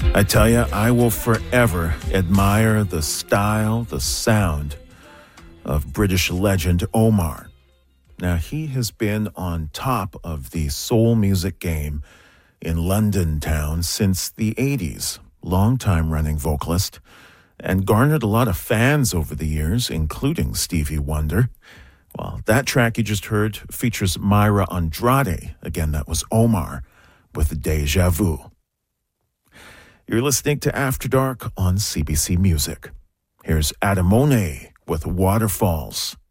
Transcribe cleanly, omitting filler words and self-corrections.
I tell you, I will forever admire the style, the sound of British legend Omar. Now, he has been on top of the soul music game in London town since the 80s, long-time running vocalist, and garnered a lot of fans over the years, including Stevie Wonder. Well, that track you just heard features Myra Andrade. Again, that was Omar with Deja Vu. You're listening to After Dark on CBC Music. Here's Adamone with Waterfalls.